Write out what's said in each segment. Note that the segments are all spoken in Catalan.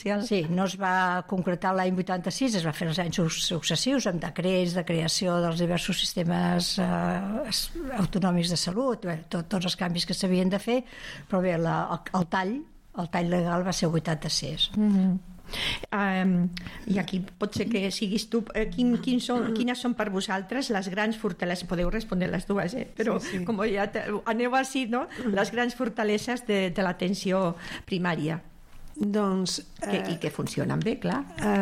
social. Sí, no es va concretar l'any 86, es va fer els anys successius amb decrets de creació dels diversos sistemes autonòmics de salut, tots els canvis que s'havien de fer, però bé, el tall legal va ser el 86. I aquí pot ser que siguis tu, quines són per vosaltres les grans fortaleses, podeu respondre les dues, però sí. Com ja aneu així, no? Les grans fortaleses de l'atenció primària, doncs, i que funcionen bé, clar.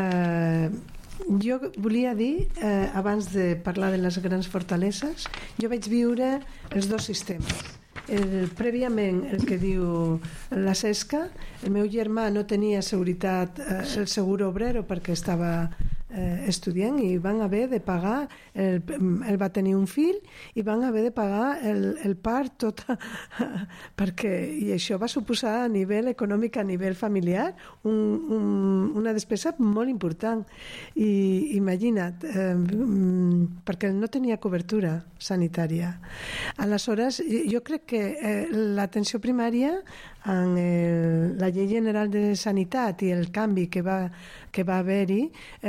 Jo volia dir, abans de parlar de les grans fortaleses, jo vaig viure els dos sistemes. Prèviament, el que diu la Cesca, el meu germà no tenia seguretat, el seguro obrero, perquè estava estudiant, i van haver de pagar ell va tenir un fill i van haver de pagar el part tot perquè, i això va suposar a nivell econòmic, a nivell familiar, una despesa molt important, i imagina't, perquè no tenia cobertura sanitària. Aleshores, jo crec que l'atenció primària, en la Llei General de Sanitat i el canvi que va haver-hi,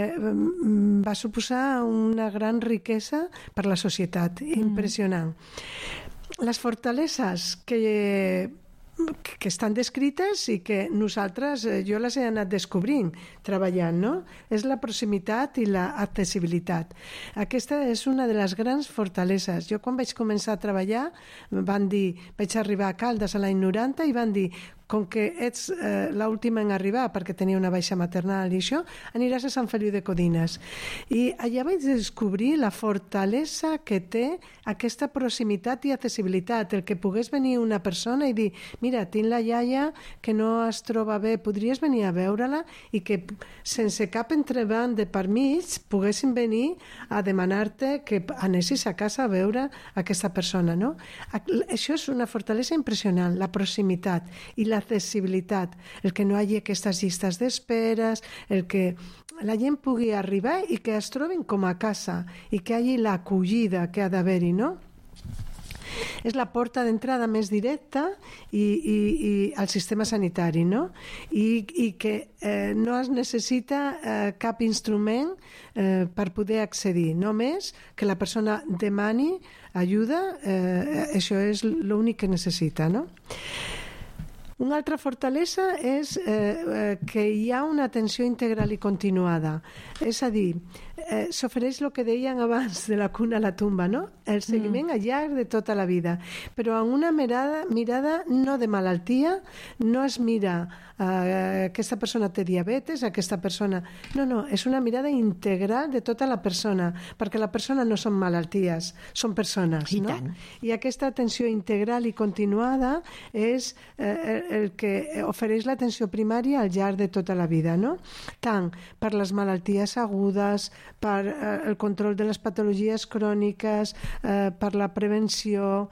va suposar una gran riquesa per la societat, impressionant. Les fortaleses que estan descrites i que nosaltres, jo les he anat descobrint treballant, no? És la proximitat i l'accessibilitat. Aquesta és una de les grans fortaleses. Jo quan vaig començar a treballar van dir, vaig arribar a Caldes a l'any 90 i van dir, com que ets l'última en arribar perquè tenia una baixa maternal i això, aniràs a Sant Feliu de Codines. I allà vaig descobrir la fortalesa que té aquesta proximitat i accessibilitat, el que pogués venir una persona i dir, mira, tinc la iaia que no es troba bé, podries venir a veure-la, i que sense cap entrebanc de per mig poguessin venir a demanar-te que anessis a casa a veure aquesta persona, no? Això és una fortalesa impressionant, la proximitat i l'accessibilitat, el que no hi hagi aquestes llistes d'esperes, el que la gent pugui arribar i que es trobin com a casa i que hi hagi l'acollida que ha d'haver-hi, no? És la porta d'entrada més directa i al sistema sanitari, no? I que no es necessita cap instrument per poder accedir, només que la persona demani ajuda, això és l'únic que necessita, no? Una altra fortalesa és que hi ha una atenció integral i continuada, és a dir, s'ofereix el que deien abans de la cuna a la tumba, no? El seguiment al llarg de tota la vida, però amb una mirada no de malaltia, no es mira aquesta persona té diabetes, aquesta persona... No, és una mirada integral de tota la persona, perquè la persona no són malalties, són persones, no? I aquesta atenció integral i continuada és el que ofereix l'atenció primària al llarg de tota la vida, no? Tant per les malalties agudes, per el control de les patologies cròniques, per la prevenció,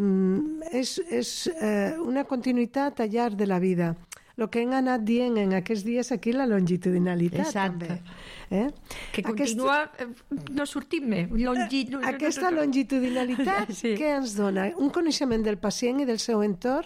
és una continuïtat al llarg de la vida. El que hem anat dient en aquests dies aquí, la longitudinalitat. Exacte. També. Que continua no sortint-me. Aquesta longitudinalitat què ens dona? Un coneixement del pacient i del seu entorn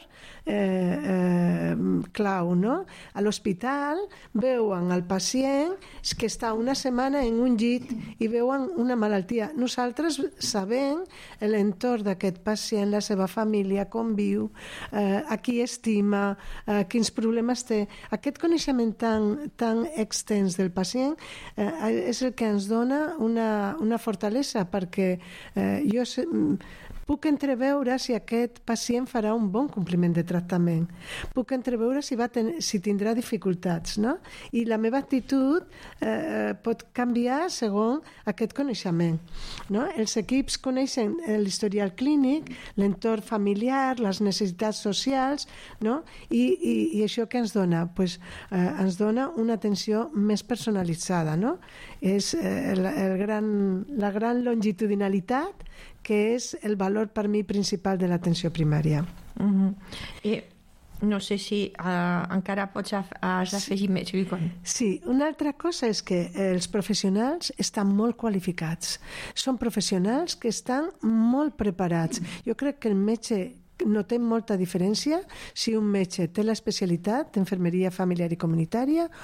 clau, no? A l'hospital veuen el pacient que està una setmana en un llit i veuen una malaltia. Nosaltres sabem l'entorn d'aquest pacient, la seva família, com viu, a qui estima, quins problemes té. Aquest coneixement tan extens del pacient és el que ens dona una fortalesa, perquè jo puc entreveure si aquest pacient farà un bon compliment de tractament, puc entreveure si tindrà dificultats, no? I la meva actitud pot canviar segons aquest coneixement, no? Els equips coneixen l'historial clínic, l'entorn familiar, les necessitats socials, no? I això què ens dona? Pues, ens dona una atenció més personalitzada, no? És la gran longitudinalitat, que és el valor per mi principal de l'atenció primària. No sé si encara has d'afegir més. Sí, una altra cosa és que els professionals estan molt qualificats. Són professionals que estan molt preparats. Jo crec que el metge notem molta diferència si un metge té l'especialitat d'infermeria familiar i comunitària